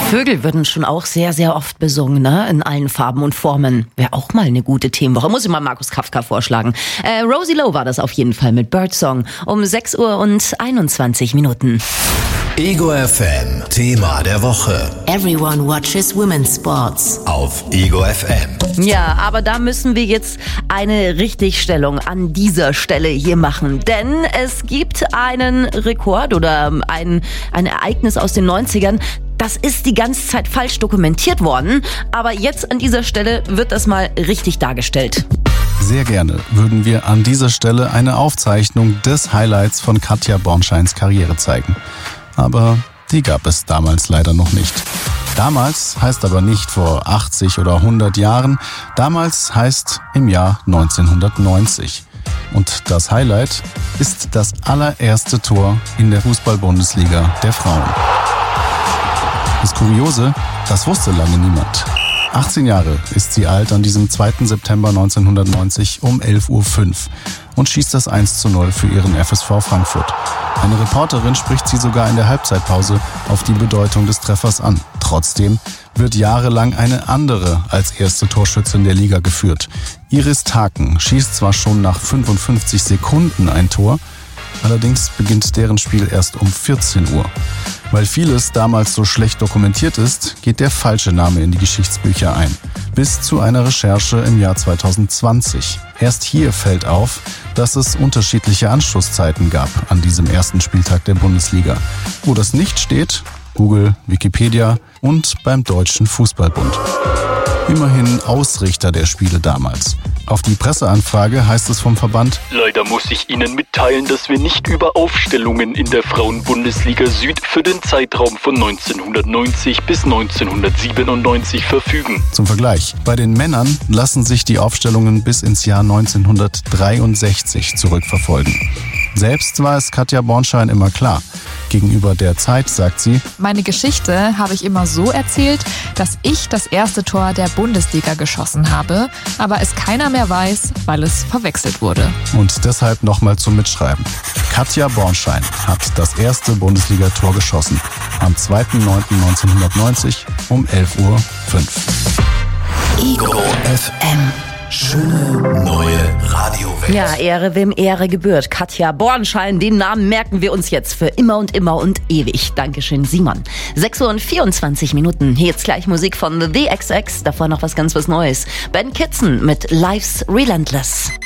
Vögel würden schon auch sehr, sehr oft besungen, ne? In allen Farben und Formen. Wäre auch mal eine gute Themenwoche. Muss ich mal Markus Kafka vorschlagen. Rosie Lowe war das auf jeden Fall mit Birdsong um 6:21 Uhr. Ego FM, Thema der Woche. Everyone watches women's sports. Auf Ego FM. Ja, aber da müssen wir jetzt eine Richtigstellung an dieser Stelle hier machen. Denn es gibt einen Rekord oder ein Ereignis aus den 90ern. Das ist die ganze Zeit falsch dokumentiert worden. Aber jetzt an dieser Stelle wird das mal richtig dargestellt. Sehr gerne würden wir an dieser Stelle eine Aufzeichnung des Highlights von Katja Bornscheins Karriere zeigen. Aber die gab es damals leider noch nicht. Damals heißt aber nicht vor 80 oder 100 Jahren. Damals heißt im Jahr 1990. Und das Highlight ist das allererste Tor in der Fußball-Bundesliga der Frauen. Das Kuriose, das wusste lange niemand. 18 Jahre ist sie alt an diesem 2. September 1990 um 11:05 Uhr und schießt das 1:0 für ihren FSV Frankfurt. Eine Reporterin spricht sie sogar in der Halbzeitpause auf die Bedeutung des Treffers an. Trotzdem wird jahrelang eine andere als erste Torschützin der Liga geführt. Iris Taken schießt zwar schon nach 55 Sekunden ein Tor, allerdings beginnt deren Spiel erst um 14 Uhr. Weil vieles damals so schlecht dokumentiert ist, geht der falsche Name in die Geschichtsbücher ein. Bis zu einer Recherche im Jahr 2020. Erst hier fällt auf, dass es unterschiedliche Anschlusszeiten gab an diesem ersten Spieltag der Bundesliga. Wo das nicht steht, Google, Wikipedia und beim Deutschen Fußballbund. Immerhin Ausrichter der Spiele damals. Auf die Presseanfrage heißt es vom Verband: Leider muss ich Ihnen mitteilen, dass wir nicht über Aufstellungen in der Frauen-Bundesliga Süd für den Zeitraum von 1990 bis 1997 verfügen. Zum Vergleich, bei den Männern lassen sich die Aufstellungen bis ins Jahr 1963 zurückverfolgen. Selbst war es Katja Bornschein immer klar. Gegenüber der Zeit sagt sie: Meine Geschichte habe ich immer so erzählt, dass ich das erste Tor der Bundesliga geschossen habe, aber es keiner mehr weiß, weil es verwechselt wurde. Und deshalb nochmal zum Mitschreiben. Katja Bornschein hat das erste Bundesliga-Tor geschossen. Am 2.9.1990 um 11:05 Uhr. Ego FM. Schöne neue Radiowelt. Ja, Ehre wem Ehre gebührt. Katja Bornschein, den Namen merken wir uns jetzt für immer und ewig. Dankeschön, Simon. 6:24 Uhr. Hier jetzt gleich Musik von The XX. Davor noch was Neues. Ben Kitson mit Life's Relentless.